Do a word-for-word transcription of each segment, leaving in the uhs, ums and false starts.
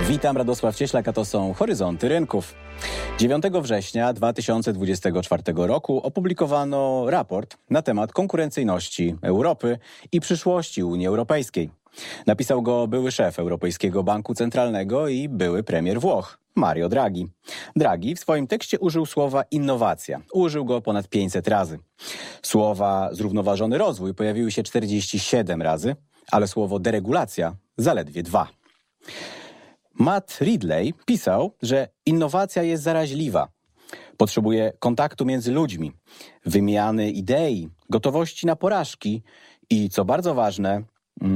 Witam, Radosław Cieślak, a to są Horyzonty Rynków. dziewiątego września dwa tysiące dwudziestego czwartego roku opublikowano raport na temat konkurencyjności Europy i przyszłości Unii Europejskiej. Napisał go były szef Europejskiego Banku Centralnego i były premier Włoch, Mario Draghi. Draghi w swoim tekście użył słowa innowacja. Użył go ponad pięćset razy. Słowa zrównoważony rozwój pojawiły się czterdzieści siedem razy, ale słowo deregulacja zaledwie dwa. Matt Ridley pisał, że innowacja jest zaraźliwa. Potrzebuje kontaktu między ludźmi, wymiany idei, gotowości na porażki i, co bardzo ważne,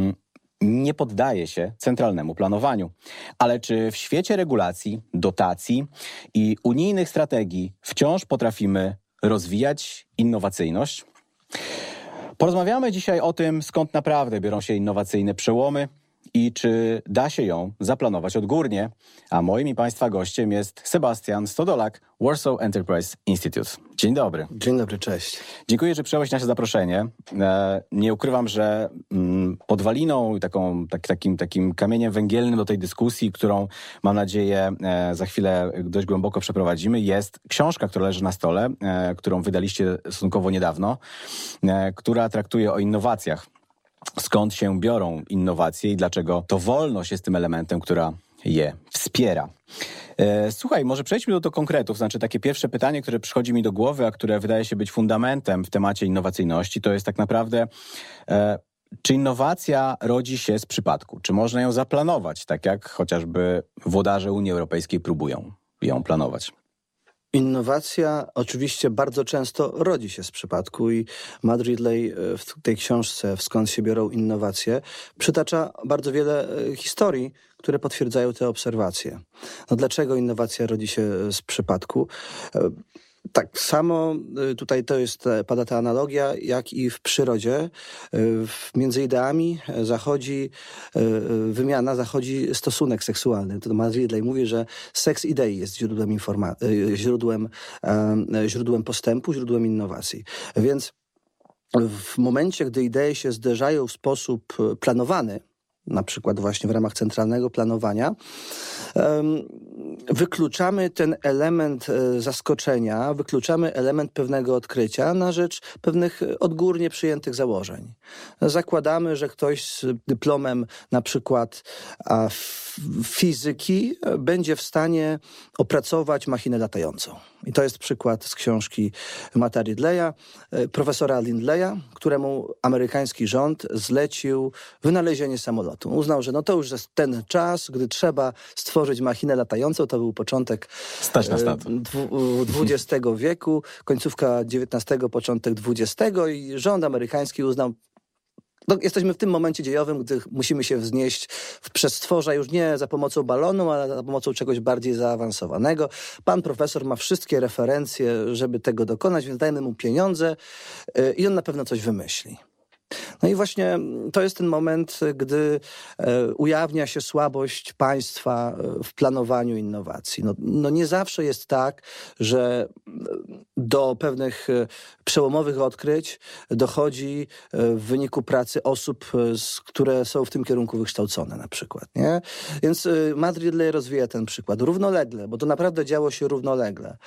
nie poddaje się centralnemu planowaniu. Ale czy w świecie regulacji, dotacji i unijnych strategii wciąż potrafimy rozwijać innowacyjność? Porozmawiamy dzisiaj o tym, skąd naprawdę biorą się innowacyjne przełomy i czy da się ją zaplanować odgórnie. A moim i Państwa gościem jest Sebastian Stodolak, Warsaw Enterprise Institute. Dzień dobry. Dzień dobry, cześć. Dziękuję, że przyjąłeś nasze zaproszenie. Nie ukrywam, że podwaliną, taką, tak, takim, takim kamieniem węgielnym do tej dyskusji, którą mam nadzieję za chwilę dość głęboko przeprowadzimy, jest książka, która leży na stole, którą wydaliście stosunkowo niedawno, która traktuje o innowacjach. Skąd się biorą innowacje i dlaczego to wolność jest tym elementem, która je wspiera. Słuchaj, może przejdźmy do, do konkretów. Znaczy takie pierwsze pytanie, które przychodzi mi do głowy, a które wydaje się być fundamentem w temacie innowacyjności, to jest tak naprawdę, e, czy innowacja rodzi się z przypadku? Czy można ją zaplanować, tak jak chociażby włodarze Unii Europejskiej próbują ją planować? Innowacja oczywiście bardzo często rodzi się z przypadku i Matt Ridley w tej książce Skąd się biorą innowacje przytacza bardzo wiele historii, które potwierdzają te obserwacje. No dlaczego innowacja rodzi się z przypadku? Tak samo tutaj to jest, pada ta analogia, jak i w przyrodzie. Między ideami zachodzi wymiana, zachodzi stosunek seksualny. To Matt Ridley mówi, że seks idei jest źródłem, informa- źródłem, źródłem postępu, źródłem innowacji. Więc w momencie, gdy idee się zderzają w sposób planowany, na przykład właśnie w ramach centralnego planowania, wykluczamy ten element zaskoczenia, wykluczamy element pewnego odkrycia na rzecz pewnych odgórnie przyjętych założeń. Zakładamy, że ktoś z dyplomem na przykład fizyki będzie w stanie opracować machinę latającą. I to jest przykład z książki Matta Ridleya, profesora Lindleya, któremu amerykański rząd zlecił wynalezienie samolotu. Uznał, że no to już jest ten czas, gdy trzeba stworzyć machinę latającą. To był początek Stać na stat. dwudziestego wieku, końcówka dziewiętnastego, początek dwudziestego i rząd amerykański uznał, no, jesteśmy w tym momencie dziejowym, gdy musimy się wznieść w przestworza już nie za pomocą balonu, ale za pomocą czegoś bardziej zaawansowanego. Pan profesor ma wszystkie referencje, żeby tego dokonać, więc dajmy mu pieniądze yy, i on na pewno coś wymyśli. No i właśnie to jest ten moment, gdy e, ujawnia się słabość państwa w planowaniu innowacji. No, no nie zawsze jest tak, że do pewnych przełomowych odkryć dochodzi w wyniku pracy osób, które są w tym kierunku wykształcone na przykład. Nie? Więc Matt Ridley rozwija ten przykład równolegle, bo to naprawdę działo się równolegle.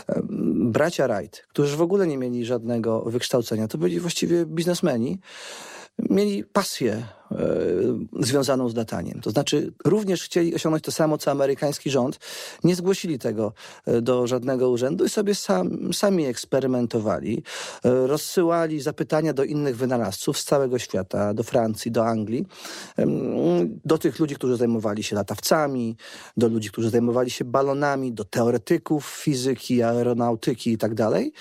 Bracia Wright, którzy w ogóle nie mieli żadnego wykształcenia, to byli właściwie biznesmeni, mieli pasję e, związaną z lataniem. To znaczy również chcieli osiągnąć to samo, co amerykański rząd. Nie zgłosili tego e, do żadnego urzędu i sobie sam, sami eksperymentowali. E, rozsyłali zapytania do innych wynalazców z całego świata, do Francji, do Anglii, e, do tych ludzi, którzy zajmowali się latawcami, do ludzi, którzy zajmowali się balonami, do teoretyków fizyki, aeronautyki i tak dalej,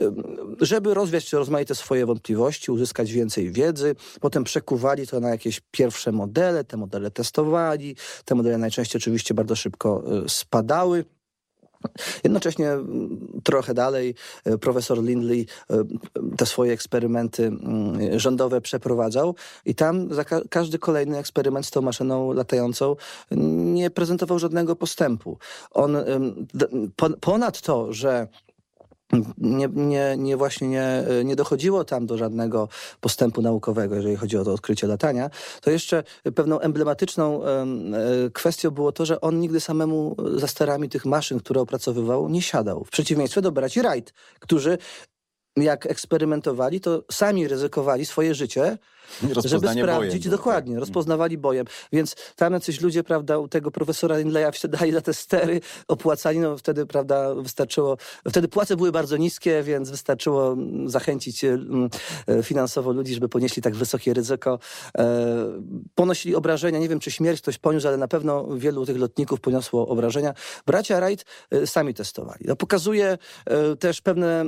żeby rozwiać rozmaite swoje wątpliwości, uzyskać więcej wiedzy. Potem przekuwali to na jakieś pierwsze modele, te modele testowali, te modele najczęściej oczywiście bardzo szybko spadały. Jednocześnie trochę dalej profesor Lindley te swoje eksperymenty rządowe przeprowadzał i tam za ka- każdy kolejny eksperyment z tą maszyną latającą nie prezentował żadnego postępu. On ponad to, że Nie, nie, nie właśnie nie, nie dochodziło tam do żadnego postępu naukowego, jeżeli chodzi o to odkrycie latania, to jeszcze pewną emblematyczną e, kwestią było to, że on nigdy samemu za sterami tych maszyn, które opracowywał, nie siadał. W przeciwieństwie do braci Wright, którzy jak eksperymentowali, to sami ryzykowali swoje życie, żeby sprawdzić, bojem, dokładnie, tak. rozpoznawali bojem. Więc tam jacyś ludzie, prawda, u tego profesora Lindleya wsiadali za te stery, opłacani, no wtedy, prawda, wystarczyło, wtedy płace były bardzo niskie, więc wystarczyło zachęcić finansowo ludzi, żeby ponieśli tak wysokie ryzyko. Ponosili obrażenia, nie wiem, czy śmierć ktoś poniósł, ale na pewno wielu tych lotników poniosło obrażenia. Bracia Wright sami testowali. To pokazuje też pewne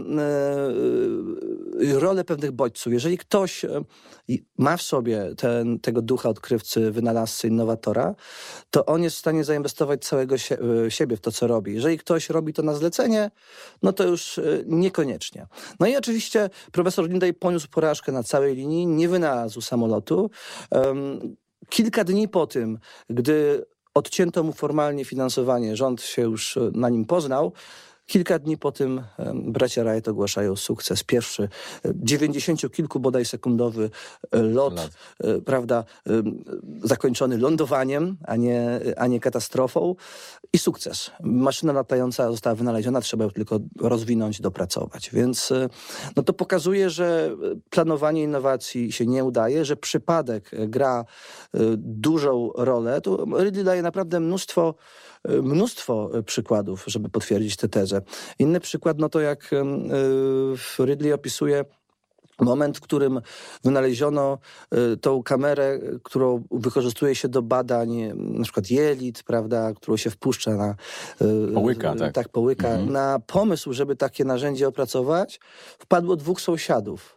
rolę pewnych bodźców. Jeżeli ktoś ma w sobie ten, tego ducha odkrywcy, wynalazcy, innowatora, to on jest w stanie zainwestować całego sie, siebie w to, co robi. Jeżeli ktoś robi to na zlecenie, no to już niekoniecznie. No i oczywiście profesor Lindley poniósł porażkę na całej linii, nie wynalazł samolotu. Um, kilka dni po tym, gdy odcięto mu formalnie finansowanie, rząd się już na nim poznał, kilka dni po tym bracia Wright ogłaszają sukces. Pierwszy, dziewięćdziesięciu kilku bodaj sekundowy lot, lot. prawda, zakończony lądowaniem, a nie, a nie katastrofą i sukces. Maszyna latająca została wynaleziona, trzeba ją tylko rozwinąć, dopracować. Więc no to pokazuje, że planowanie innowacji się nie udaje, że przypadek gra dużą rolę. Tu Ridley daje naprawdę mnóstwo mnóstwo przykładów, żeby potwierdzić tę tezę. Inny przykład, no to jak Ridley opisuje moment, w którym wynaleziono tą kamerę, którą wykorzystuje się do badań na przykład jelit, prawda, którą się wpuszcza na... Połyka, tak. Tak, połyka. Mhm. Na pomysł, żeby takie narzędzie opracować, wpadło dwóch sąsiadów.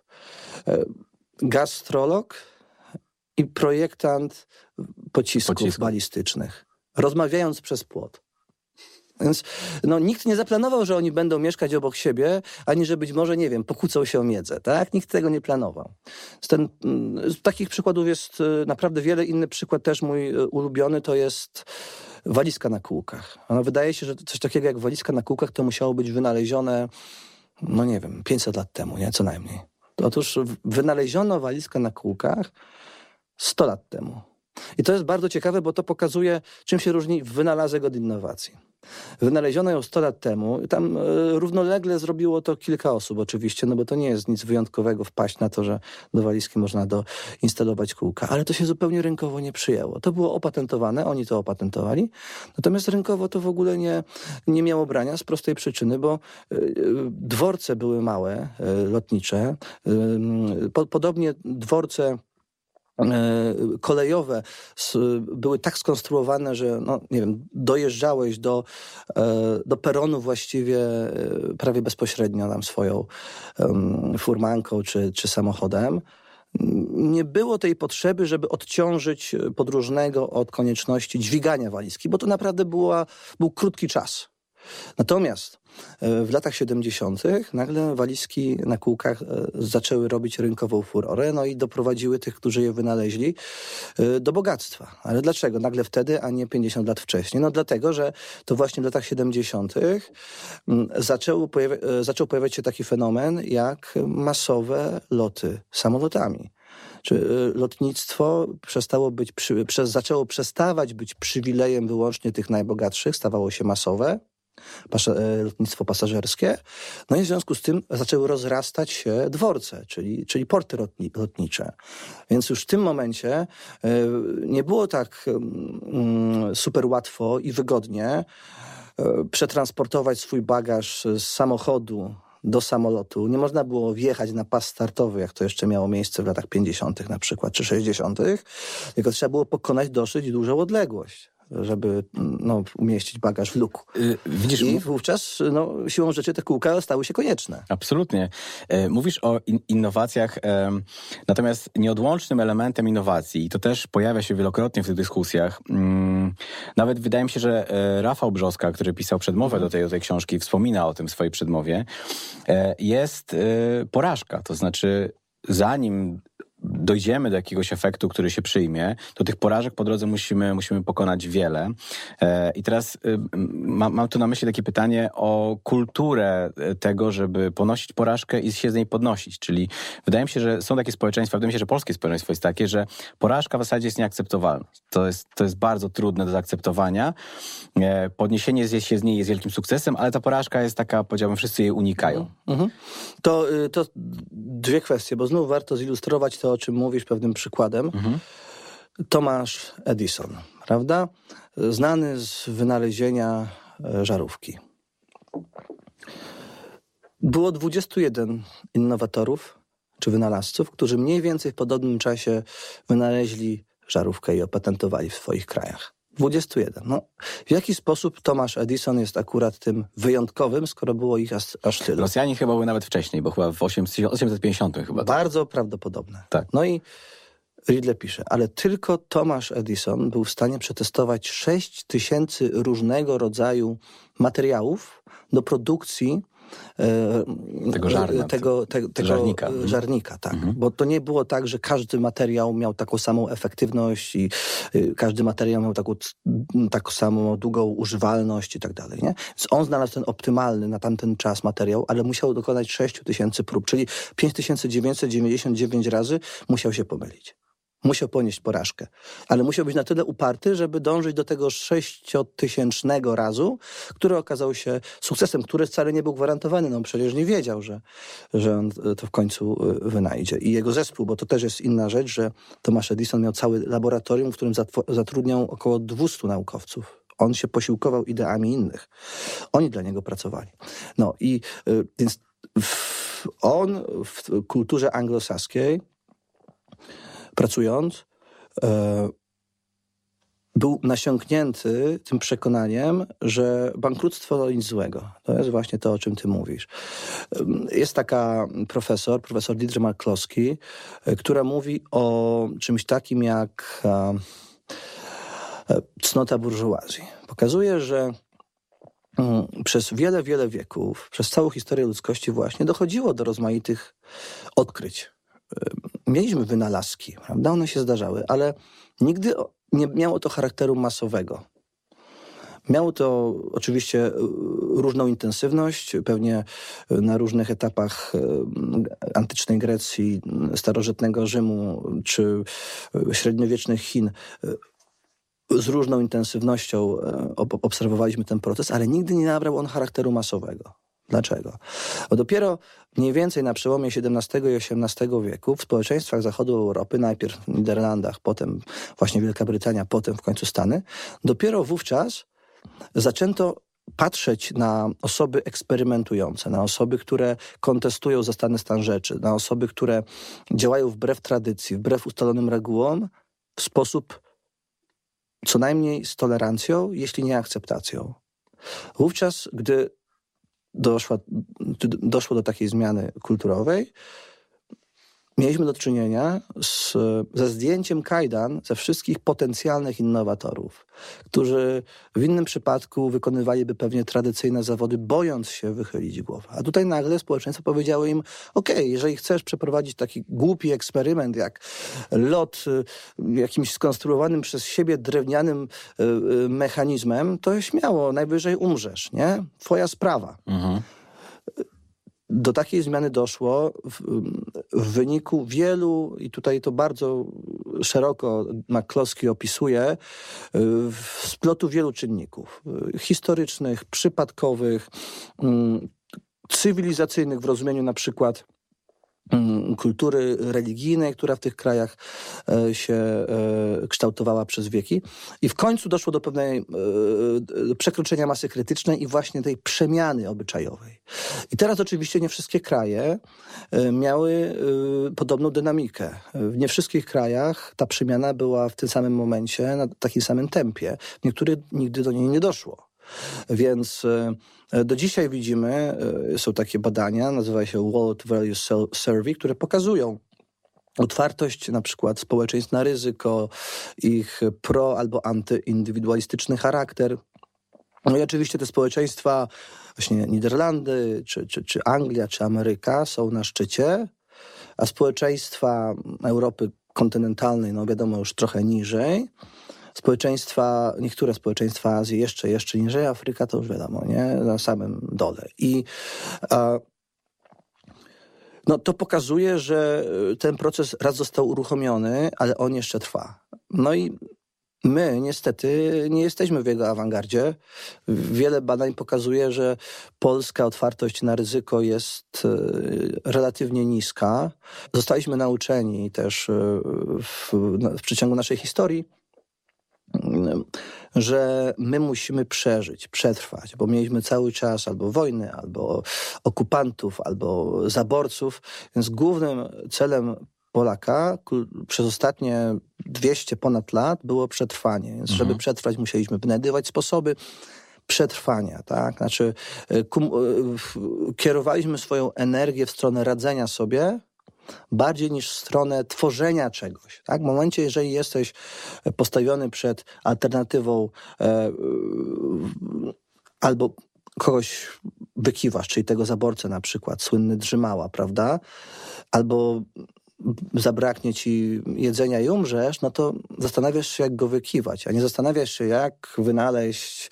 Gastrolog i projektant pocisków Pocisku. balistycznych. Rozmawiając przez płot. Więc no, nikt nie zaplanował, że oni będą mieszkać obok siebie, ani że być może, nie wiem, pokłócą się o miedzę, tak? Nikt tego nie planował. Ten, z takich przykładów jest naprawdę wiele. Inny przykład też mój ulubiony to jest walizka na kółkach. Ono wydaje się, że coś takiego jak walizka na kółkach to musiało być wynalezione, no nie wiem, pięćset lat temu, nie? Co najmniej. Otóż wynaleziono walizkę na kółkach sto lat temu. I to jest bardzo ciekawe, bo to pokazuje, czym się różni wynalazek od innowacji. Wynaleziono ją sto lat temu. Tam y, równolegle zrobiło to kilka osób oczywiście, no bo to nie jest nic wyjątkowego wpaść na to, że do walizki można doinstalować kółka. Ale to się zupełnie rynkowo nie przyjęło. To było opatentowane, oni to opatentowali. Natomiast rynkowo to w ogóle nie, nie miało brania z prostej przyczyny, bo y, y, dworce były małe, y, lotnicze. Y, po, podobnie dworce kolejowe były tak skonstruowane, że no, nie wiem, dojeżdżałeś do, do peronu właściwie prawie bezpośrednio tam swoją furmanką czy, czy samochodem. Nie było tej potrzeby, żeby odciążyć podróżnego od konieczności dźwigania walizki, bo to naprawdę była, był krótki czas. Natomiast w latach siedemdziesiątych nagle walizki na kółkach zaczęły robić rynkową furorę, no i doprowadziły tych, którzy je wynaleźli, do bogactwa. Ale dlaczego? Nagle wtedy, a nie pięćdziesiąt lat wcześniej? No dlatego, że to właśnie w latach siedemdziesiątych zaczął, pojawia- zaczął pojawiać się taki fenomen jak masowe loty samolotami. Czy lotnictwo przestało być, przy, przez, zaczęło przestawać być przywilejem wyłącznie tych najbogatszych, stawało się masowe. Pasza, lotnictwo pasażerskie. No i w związku z tym zaczęły rozrastać się dworce, czyli, czyli porty lotni, lotnicze. Więc już w tym momencie y, nie było tak y, super łatwo i wygodnie y, przetransportować swój bagaż z samochodu do samolotu. Nie można było wjechać na pas startowy, jak to jeszcze miało miejsce w latach pięćdziesiątych na przykład, czy sześćdziesiątych, tylko trzeba było pokonać dosyć dużą odległość, żeby no, umieścić bagaż w luku. Yy, widzisz, I wówczas no, siłą rzeczy te kółka stały się konieczne. Absolutnie. Yy, mówisz o in- innowacjach, yy, natomiast nieodłącznym elementem innowacji, i to też pojawia się wielokrotnie w tych dyskusjach, yy, nawet wydaje mi się, że yy, Rafał Brzoska, który pisał przedmowę do tej, do tej książki, wspomina o tym w swojej przedmowie, yy, jest yy, porażka. To znaczy, zanim dojdziemy do jakiegoś efektu, który się przyjmie, to tych porażek po drodze musimy, musimy pokonać wiele. E, I teraz y, ma, mam tu na myśli takie pytanie o kulturę tego, żeby ponosić porażkę i się z niej podnosić. Czyli wydaje mi się, że są takie społeczeństwa, wydaje mi się, że polskie społeczeństwo jest takie, że porażka w zasadzie jest nieakceptowalna. To jest, to jest bardzo trudne do zaakceptowania. E, podniesienie się z niej jest wielkim sukcesem, ale ta porażka jest taka, powiedziałbym, wszyscy jej unikają. Mhm. To, to dwie kwestie, bo znów warto zilustrować to, o czym mówisz, pewnym przykładem. Mhm. Thomas Edison, prawda? Znany z wynalezienia żarówki. Było dwudziestu jeden innowatorów, czy wynalazców, którzy mniej więcej w podobnym czasie wynaleźli żarówkę i opatentowali w swoich krajach. dwudziestu jeden. No, w jaki sposób Thomas Edison jest akurat tym wyjątkowym, skoro było ich aż, aż tyle? Rosjanie chyba były nawet wcześniej, bo chyba w osiemset pięćdziesiątym chyba. Bardzo tak. prawdopodobne. Tak. No i Ridley pisze, ale tylko Thomas Edison był w stanie przetestować sześć tysięcy różnego rodzaju materiałów do produkcji e, tego, żarna, tego, te, tego żarnika. żarnika, tak. Mhm. Bo to nie było tak, że każdy materiał miał taką samą efektywność i y, każdy materiał miał taką, taką samą długą używalność i tak dalej, nie? Więc on znalazł ten optymalny na tamten czas materiał, ale musiał dokonać sześć tysięcy prób, czyli pięć tysięcy dziewięćset dziewięćdziesiąt dziewięć razy musiał się pomylić. Musiał ponieść porażkę, ale musiał być na tyle uparty, żeby dążyć do tego sześciotysięcznego razu, który okazał się sukcesem, który wcale nie był gwarantowany. No przecież nie wiedział, że, że on to w końcu wynajdzie. I jego zespół, bo to też jest inna rzecz, że Thomas Edison miał cały laboratorium, w którym zatrudniał około dwustu naukowców. On się posiłkował ideami innych. Oni dla niego pracowali. No i więc w, on w kulturze anglosaskiej pracując, e, był nasiąknięty tym przekonaniem, że bankructwo to nic złego. To jest właśnie to, o czym ty mówisz. Jest taka profesor, profesor Deirdre McCloskey, która mówi o czymś takim jak e, cnota burżuazji. Pokazuje, że mm, przez wiele, wiele wieków, przez całą historię ludzkości właśnie dochodziło do rozmaitych odkryć. Mieliśmy wynalazki, prawda? One się zdarzały, ale nigdy nie miało to charakteru masowego. Miało to oczywiście różną intensywność, pewnie na różnych etapach antycznej Grecji, starożytnego Rzymu czy średniowiecznych Chin. Z różną intensywnością obserwowaliśmy ten proces, ale nigdy nie nabrał on charakteru masowego. Dlaczego? Bo dopiero mniej więcej na przełomie siedemnastego i osiemnastego wieku w społeczeństwach zachodu Europy, najpierw w Niderlandach, potem właśnie Wielka Brytania, potem w końcu Stany, dopiero wówczas zaczęto patrzeć na osoby eksperymentujące, na osoby, które kontestują zastany stan rzeczy, na osoby, które działają wbrew tradycji, wbrew ustalonym regułom, w sposób co najmniej z tolerancją, jeśli nie akceptacją. Wówczas, gdy Doszło, doszło do takiej zmiany kulturowej, mieliśmy do czynienia z, ze zdjęciem kajdan ze wszystkich potencjalnych innowatorów, którzy w innym przypadku wykonywaliby pewnie tradycyjne zawody, bojąc się wychylić głowę. A tutaj nagle społeczeństwo powiedziało im, okej, okay, jeżeli chcesz przeprowadzić taki głupi eksperyment, jak lot jakimś skonstruowanym przez siebie drewnianym mechanizmem, to śmiało, najwyżej umrzesz, nie? Twoja sprawa. Mhm. Do takiej zmiany doszło w, w wyniku wielu, i tutaj to bardzo szeroko McCloskey opisuje, splotu wielu czynników historycznych, przypadkowych, cywilizacyjnych w rozumieniu na przykład kultury religijnej, która w tych krajach się kształtowała przez wieki. I w końcu doszło do pewnej przekroczenia masy krytycznej i właśnie tej przemiany obyczajowej. I teraz oczywiście nie wszystkie kraje miały podobną dynamikę. W nie wszystkich krajach ta przemiana była w tym samym momencie, na takim samym tempie. W niektórych nigdy do niej nie doszło. Więc do dzisiaj widzimy, są takie badania, nazywa się World Value Survey, które pokazują otwartość na przykład społeczeństw na ryzyko, ich pro- albo antyindywidualistyczny charakter. No i oczywiście te społeczeństwa, właśnie Niderlandy, czy, czy, czy Anglia, czy Ameryka są na szczycie, a społeczeństwa Europy kontynentalnej, no wiadomo, już trochę niżej. Społeczeństwa, niektóre społeczeństwa Azji jeszcze, jeszcze niżej, Afryka to już wiadomo, nie? Na samym dole. I a, no, to pokazuje, że ten proces raz został uruchomiony, ale on jeszcze trwa. No i my niestety nie jesteśmy w jego awangardzie. Wiele badań pokazuje, że polska otwartość na ryzyko jest relatywnie niska. Zostaliśmy nauczeni też w, w przeciągu naszej historii, że my musimy przeżyć, przetrwać, bo mieliśmy cały czas albo wojny, albo okupantów, albo zaborców, więc głównym celem Polaka przez ostatnie dwieście ponad lat było przetrwanie. Więc żeby mhm. przetrwać, musieliśmy wynajdywać sposoby przetrwania, tak? Znaczy kum, kierowaliśmy swoją energię w stronę radzenia sobie bardziej niż w stronę tworzenia czegoś. Tak? W momencie, jeżeli jesteś postawiony przed alternatywą e, albo kogoś wykiwasz, czyli tego zaborcę na przykład, słynny Drzymała, prawda? Albo zabraknie ci jedzenia i umrzesz, no to zastanawiasz się, jak go wykiwać, a nie zastanawiasz się, jak wynaleźć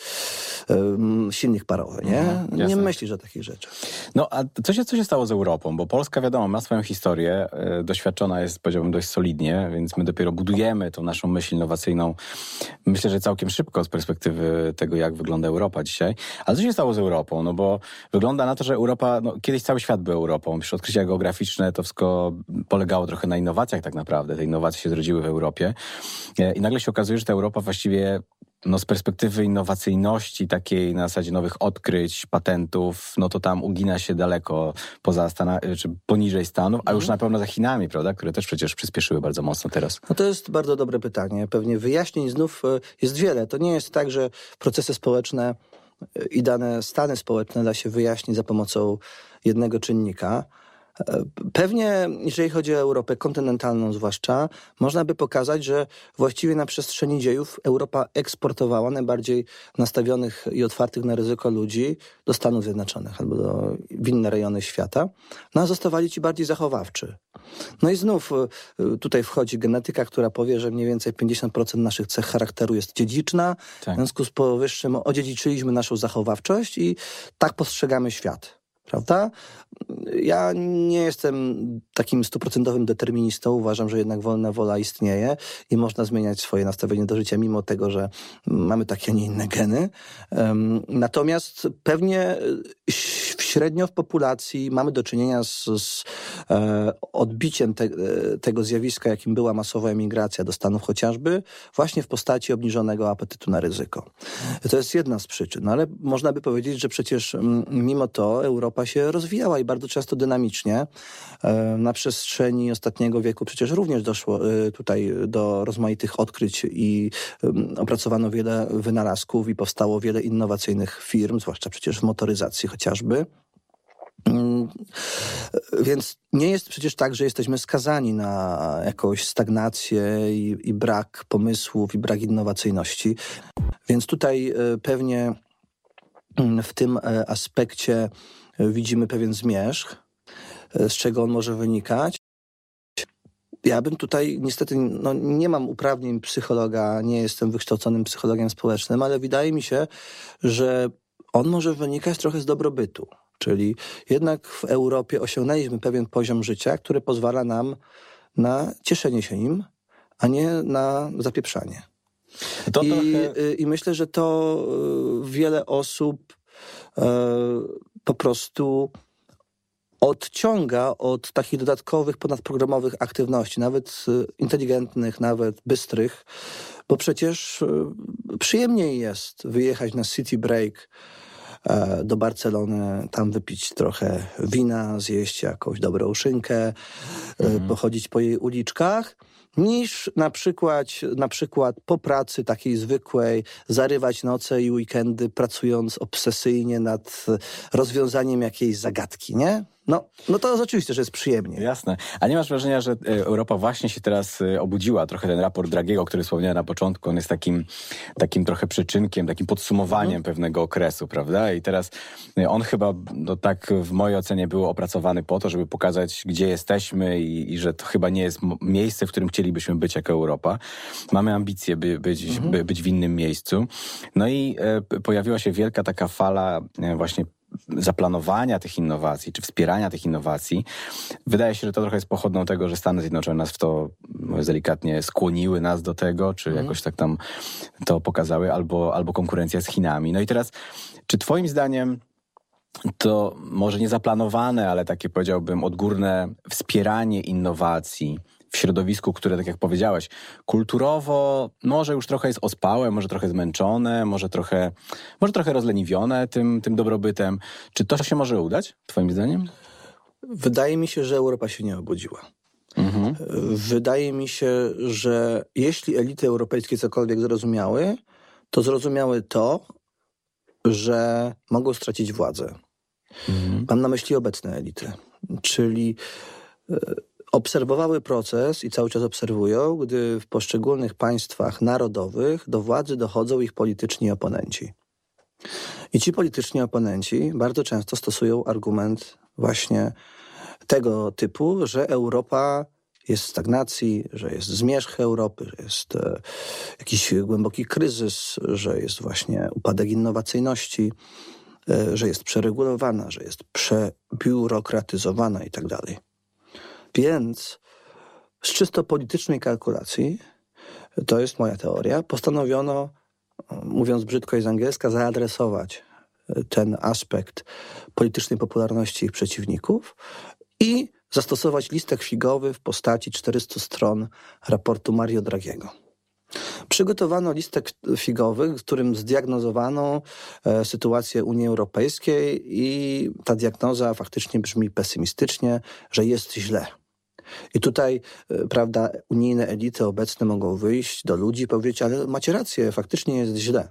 um, silnik parowy, nie? Mm, nie myślisz o takich rzeczach. No, a co się, co się stało z Europą? Bo Polska, wiadomo, ma swoją historię, e, doświadczona jest, powiedziałbym, dość solidnie, więc my dopiero budujemy tą naszą myśl innowacyjną, myślę, że całkiem szybko z perspektywy tego, jak wygląda Europa dzisiaj. Ale co się stało z Europą? No bo wygląda na to, że Europa, no kiedyś cały świat był Europą, przecież odkrycia geograficzne to wszystko polegało trochę na innowacjach tak naprawdę. Te innowacje się zrodziły w Europie i nagle się okazuje, że ta Europa właściwie no, z perspektywy innowacyjności, takiej na zasadzie nowych odkryć, patentów, no to tam ugina się daleko poza Stanami, czy poniżej Stanów, a już na pewno za Chinami, prawda, które też przecież przyspieszyły bardzo mocno teraz. No to jest bardzo dobre pytanie. Pewnie wyjaśnień znów jest wiele. To nie jest tak, że procesy społeczne i dane stany społeczne da się wyjaśnić za pomocą jednego czynnika. Pewnie, jeżeli chodzi o Europę kontynentalną zwłaszcza, można by pokazać, że właściwie na przestrzeni dziejów Europa eksportowała najbardziej nastawionych i otwartych na ryzyko ludzi do Stanów Zjednoczonych albo do, w inne rejony świata, no a zostawali ci bardziej zachowawczy. No i znów tutaj wchodzi genetyka, która powie, że mniej więcej pięćdziesiąt procent naszych cech charakteru jest dziedziczna, tak. W związku z powyższym odziedziczyliśmy naszą zachowawczość i tak postrzegamy świat. Prawda? Ja nie jestem takim stuprocentowym deterministą. Uważam, że jednak wolna wola istnieje i można zmieniać swoje nastawienie do życia, mimo tego, że mamy takie, a nie inne geny. Um, natomiast pewnie średnio w populacji mamy do czynienia z, z e, odbiciem te, tego zjawiska, jakim była masowa emigracja do Stanów chociażby, właśnie w postaci obniżonego apetytu na ryzyko. To jest jedna z przyczyn, no ale można by powiedzieć, że przecież m, mimo to Europa się rozwijała i bardzo często dynamicznie. Na przestrzeni ostatniego wieku przecież również doszło tutaj do rozmaitych odkryć i opracowano wiele wynalazków i powstało wiele innowacyjnych firm, zwłaszcza przecież w motoryzacji chociażby. Więc nie jest przecież tak, że jesteśmy skazani na jakąś stagnację i, i brak pomysłów i brak innowacyjności. Więc tutaj pewnie w tym aspekcie widzimy pewien zmierzch, z czego on może wynikać. Ja bym tutaj niestety, no, nie mam uprawnień psychologa, nie jestem wykształconym psychologiem społecznym, ale wydaje mi się, że on może wynikać trochę z dobrobytu. Czyli jednak w Europie osiągnęliśmy pewien poziom życia, który pozwala nam na cieszenie się nim, a nie na zapieprzanie. To I, trochę... I myślę, że to wiele osób po prostu odciąga od takich dodatkowych, ponadprogramowych aktywności, nawet inteligentnych, nawet bystrych, bo przecież przyjemniej jest wyjechać na city break do Barcelony, tam wypić trochę wina, zjeść jakąś dobrą szynkę, mm. pochodzić po jej uliczkach, niż na przykład, na przykład po pracy takiej zwykłej zarywać noce i weekendy, pracując obsesyjnie nad rozwiązaniem jakiejś zagadki, nie? No, no to jest oczywiście, że jest przyjemnie. Jasne. A nie masz wrażenia, że Europa właśnie się teraz obudziła? Trochę ten raport Draghiego, który wspomniałem na początku, on jest takim, takim trochę przyczynkiem, takim podsumowaniem mhm. pewnego okresu, prawda? I teraz on chyba, no tak w mojej ocenie, był opracowany po to, żeby pokazać, gdzie jesteśmy i, i że to chyba nie jest miejsce, w którym chcielibyśmy być jako Europa. Mamy ambicje, by być, mhm. by być w innym miejscu. No i e, pojawiła się wielka taka fala e, właśnie zaplanowania tych innowacji, czy wspierania tych innowacji. Wydaje się, że to trochę jest pochodną tego, że Stany Zjednoczone nas w to, mówiąc delikatnie, skłoniły nas do tego, czy mm. jakoś tak tam to pokazały, albo, albo konkurencja z Chinami. No i teraz, czy twoim zdaniem to może nie zaplanowane, ale takie, powiedziałbym, odgórne wspieranie innowacji w środowisku, które, tak jak powiedziałeś, kulturowo może już trochę jest ospałe, może trochę zmęczone, może trochę, może trochę rozleniwione tym, tym dobrobytem. Czy to się może udać, twoim zdaniem? Wydaje mi się, że Europa się nie obudziła. Mhm. Wydaje mi się, że jeśli elity europejskie cokolwiek zrozumiały, to zrozumiały to, że mogą stracić władzę. Mhm. Mam na myśli obecne elity, czyli obserwowały proces i cały czas obserwują, gdy w poszczególnych państwach narodowych do władzy dochodzą ich polityczni oponenci. I ci polityczni oponenci bardzo często stosują argument właśnie tego typu, że Europa jest w stagnacji, że jest zmierzch Europy, że jest e, jakiś głęboki kryzys, że jest właśnie upadek innowacyjności, e, że jest przeregulowana, że jest przebiurokratyzowana i tak dalej. Więc z czysto politycznej kalkulacji, to jest moja teoria, postanowiono, mówiąc brzydko i z angielska, zaadresować ten aspekt politycznej popularności ich przeciwników i zastosować listek figowy w postaci czterystu stron raportu Mario Draghiego. Przygotowano listek figowy, w którym zdiagnozowano e, sytuację Unii Europejskiej i ta diagnoza faktycznie brzmi pesymistycznie, że jest źle. I tutaj, e, prawda, unijne elity obecne mogą wyjść do ludzi i powiedzieć, ale macie rację, faktycznie jest źle.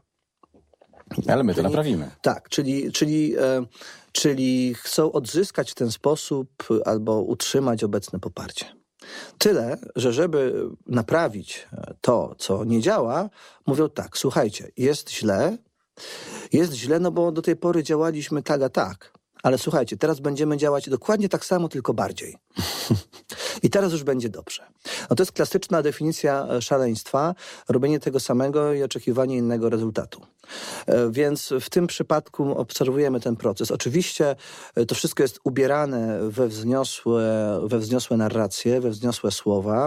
Ale my to czyli, naprawimy. Tak, czyli, czyli, e, czyli chcą odzyskać w ten sposób albo utrzymać obecne poparcie. Tyle, że żeby naprawić to, co nie działa, mówią tak, słuchajcie, jest źle, jest źle, no bo do tej pory działaliśmy tak a tak, ale słuchajcie, teraz będziemy działać dokładnie tak samo, tylko bardziej. I teraz już będzie dobrze. No to jest klasyczna definicja szaleństwa, robienie tego samego i oczekiwanie innego rezultatu. Więc w tym przypadku obserwujemy ten proces. Oczywiście to wszystko jest ubierane we wzniosłe, we wzniosłe narracje, we wzniosłe słowa.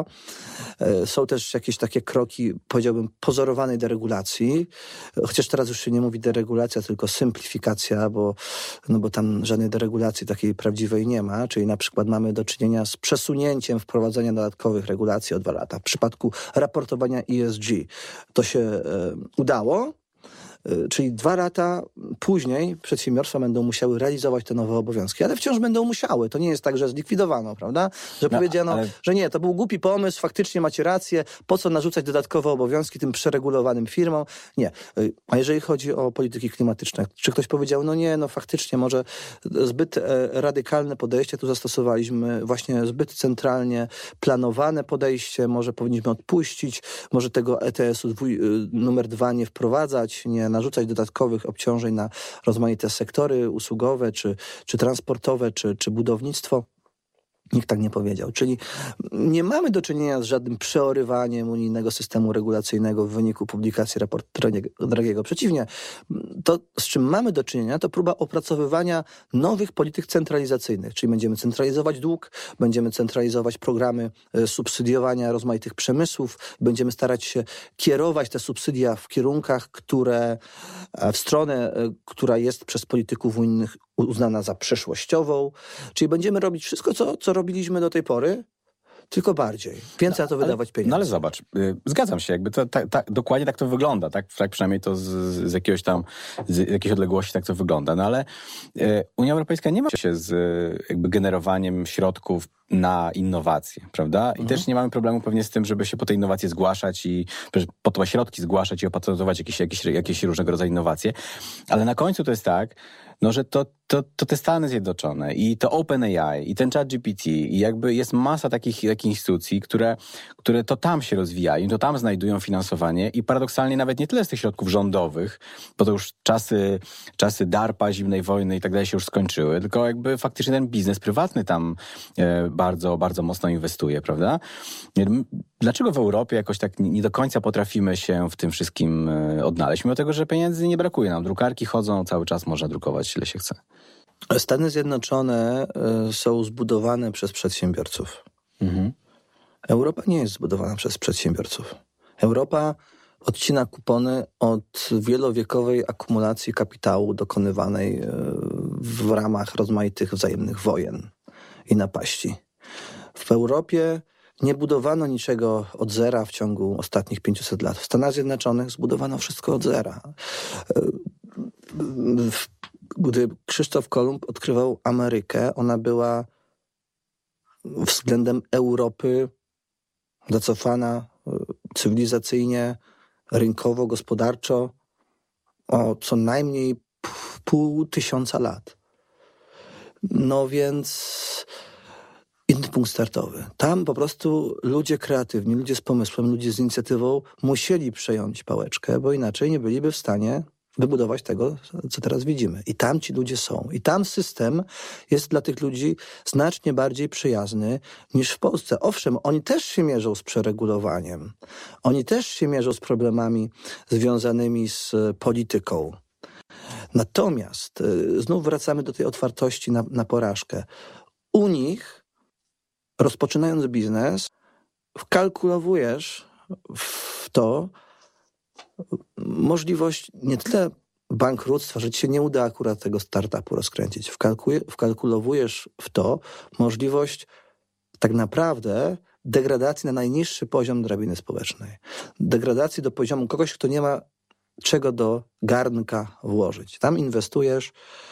Są też jakieś takie kroki, powiedziałbym, pozorowanej deregulacji, chociaż teraz już się nie mówi deregulacja, tylko symplifikacja, bo, no bo tam żadnej deregulacji takiej prawdziwej nie ma, czyli na przykład mamy do czynienia z przesunięciem wprowadzenia dodatkowych regulacji o dwa lata. W przypadku raportowania E S G to się e, udało, czyli dwa lata później przedsiębiorstwa będą musiały realizować te nowe obowiązki, ale wciąż będą musiały. To nie jest tak, że zlikwidowano, prawda? Że no, powiedziano, ale... że nie, to był głupi pomysł, faktycznie macie rację, po co narzucać dodatkowe obowiązki tym przeregulowanym firmom? Nie. A jeżeli chodzi o polityki klimatyczne, czy ktoś powiedział, no nie, no faktycznie może zbyt radykalne podejście tu zastosowaliśmy, właśnie zbyt centralnie planowane podejście, może powinniśmy odpuścić, może tego E T S-u dwój, numer dwa nie wprowadzać, nie narzucać dodatkowych obciążeń na rozmaite sektory usługowe, czy, czy transportowe, czy, czy budownictwo. Nikt tak nie powiedział. Czyli nie mamy do czynienia z żadnym przeorywaniem unijnego systemu regulacyjnego w wyniku publikacji raportu Draghiego. Przeciwnie, to z czym mamy do czynienia, to próba opracowywania nowych polityk centralizacyjnych. Czyli będziemy centralizować dług, będziemy centralizować programy subsydiowania rozmaitych przemysłów, będziemy starać się kierować te subsydia w kierunkach, które w stronę, która jest przez polityków unijnych uznana za przyszłościową. Czyli będziemy robić wszystko, co, co robiliśmy do tej pory, tylko bardziej. Więcej no, na to wydawać ale, pieniędzy. No ale zobacz, y, zgadzam się, jakby to, ta, ta, dokładnie tak to wygląda, tak, tak przynajmniej to z, z jakiegoś tam, z jakiejś odległości tak to wygląda, no ale y, Unia Europejska nie ma się z y, jakby generowaniem środków na innowacje, prawda? I Mhm. też nie mamy problemu pewnie z tym, żeby się po te innowacje zgłaszać i po te środki zgłaszać i opatentować jakieś, jakieś, jakieś różnego rodzaju innowacje. Ale na końcu to jest tak, no, że to, to, to te Stany Zjednoczone i to OpenAI i ten ChatGPT i jakby jest masa takich, takich instytucji, które, które to tam się rozwijają, to tam znajdują finansowanie i paradoksalnie nawet nie tyle z tych środków rządowych, bo to już czasy, czasy DARPA, zimnej wojny i tak dalej się już skończyły, tylko jakby faktycznie ten biznes prywatny tam e, bardzo, bardzo mocno inwestuje, prawda? Dlaczego w Europie jakoś tak nie do końca potrafimy się w tym wszystkim odnaleźć? Mimo tego, że pieniędzy nie brakuje nam. Drukarki chodzą, cały czas można drukować, ile się chce. Stany Zjednoczone są zbudowane przez przedsiębiorców. Mhm. Europa nie jest zbudowana przez przedsiębiorców. Europa odcina kupony od wielowiekowej akumulacji kapitału dokonywanej w ramach rozmaitych wzajemnych wojen i napaści. W Europie nie budowano niczego od zera w ciągu ostatnich pięciuset lat. W Stanach Zjednoczonych zbudowano wszystko od zera. Gdy Krzysztof Kolumb odkrywał Amerykę, ona była względem Europy zacofana cywilizacyjnie, rynkowo, gospodarczo o co najmniej pół tysiąca lat. No więc inny punkt startowy. Tam po prostu ludzie kreatywni, ludzie z pomysłem, ludzie z inicjatywą musieli przejąć pałeczkę, bo inaczej nie byliby w stanie wybudować tego, co teraz widzimy. I tam ci ludzie są. I tam system jest dla tych ludzi znacznie bardziej przyjazny niż w Polsce. Owszem, oni też się mierzą z przeregulowaniem. Oni też się mierzą z problemami związanymi z polityką. Natomiast znów wracamy do tej otwartości na, na porażkę. U nich, rozpoczynając biznes, wkalkulowujesz w to możliwość nie tyle bankructwa, że ci się nie uda akurat tego startupu rozkręcić. Wkalkuje, wkalkulowujesz w to możliwość tak naprawdę degradacji na najniższy poziom drabiny społecznej. Degradacji do poziomu kogoś, kto nie ma czego do garnka włożyć. Tam inwestujesz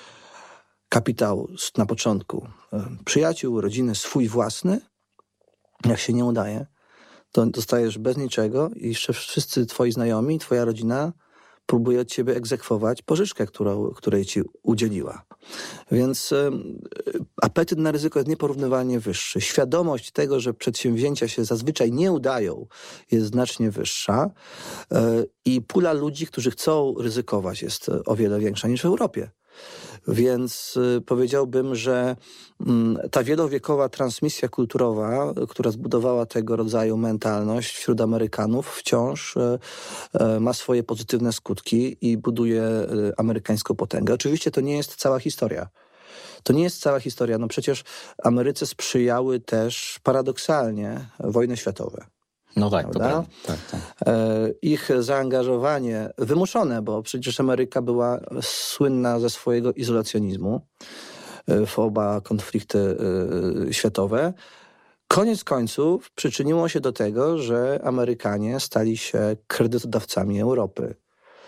kapitał na początku przyjaciół, rodziny, swój własny. Jak się nie udaje, to dostajesz bez niczego i jeszcze wszyscy twoi znajomi, twoja rodzina próbuje od ciebie egzekwować pożyczkę, którą, której ci udzieliła. Więc y, apetyt na ryzyko jest nieporównywalnie wyższy. Świadomość tego, że przedsięwzięcia się zazwyczaj nie udają, jest znacznie wyższa y, i pula ludzi, którzy chcą ryzykować, jest o wiele większa niż w Europie. Więc y, powiedziałbym, że y, ta wielowiekowa transmisja kulturowa, która zbudowała tego rodzaju mentalność wśród Amerykanów, wciąż y, y, ma swoje pozytywne skutki i buduje y, amerykańską potęgę. Oczywiście to nie jest cała historia. To nie jest cała historia. No przecież Ameryce sprzyjały też paradoksalnie wojny światowe. No tak, prawda? To prawda. Tak, tak. Ich zaangażowanie wymuszone, bo przecież Ameryka była słynna ze swojego izolacjonizmu w oba konflikty światowe. Koniec końców przyczyniło się do tego, że Amerykanie stali się kredytodawcami Europy.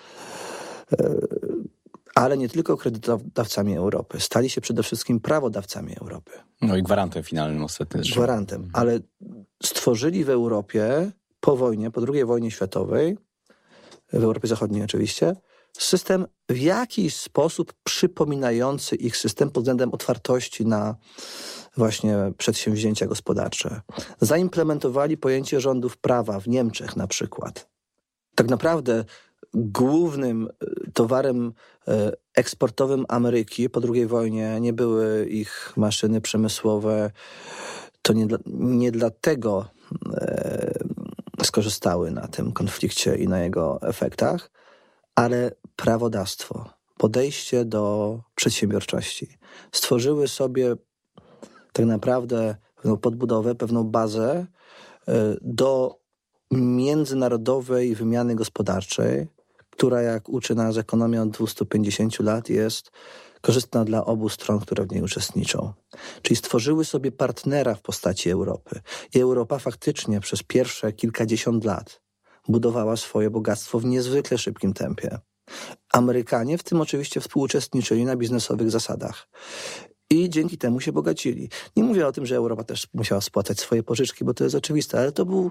Ale nie tylko kredytodawcami Europy. Stali się przede wszystkim prawodawcami Europy. No i gwarantem finalnym ostatnio. Gwarantem, ale stworzyli w Europie po wojnie, po drugiej wojnie światowej, w Europie Zachodniej oczywiście, system w jakiś sposób przypominający ich system pod względem otwartości na właśnie przedsięwzięcia gospodarcze. Zaimplementowali pojęcie rządów prawa w Niemczech na przykład. Tak naprawdę głównym towarem eksportowym Ameryki po drugiej wojnie nie były ich maszyny przemysłowe. To nie, dla, nie dlatego e, skorzystały na tym konflikcie i na jego efektach, ale prawodawstwo, podejście do przedsiębiorczości. Stworzyły sobie tak naprawdę pewną podbudowę, pewną bazę e, do międzynarodowej wymiany gospodarczej, która, jak uczy nas ekonomia od dwieście pięćdziesiąt lat, jest korzystna dla obu stron, które w niej uczestniczą. Czyli stworzyły sobie partnera w postaci Europy. I Europa faktycznie przez pierwsze kilkadziesiąt lat budowała swoje bogactwo w niezwykle szybkim tempie. Amerykanie w tym oczywiście współuczestniczyli na biznesowych zasadach. i dzięki temu się bogacili. Nie mówię o tym, że Europa też musiała spłacać swoje pożyczki, bo to jest oczywiste, ale to był